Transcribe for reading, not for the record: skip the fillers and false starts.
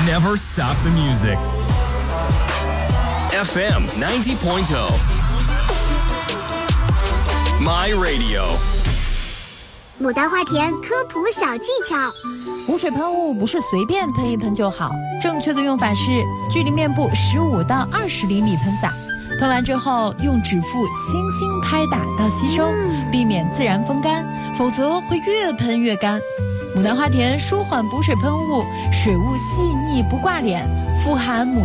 Never stop the music. FM 90.0. My Radio. 牡丹花田科普小技巧： 补水喷雾不是随便喷一喷就好，正确的用法是距离面部15到20厘米喷洒，喷完之后用指腹轻轻拍打到吸收，避免自然风干，否则会越喷越干。牡丹花田舒缓补水喷雾，水雾细腻不挂脸，富含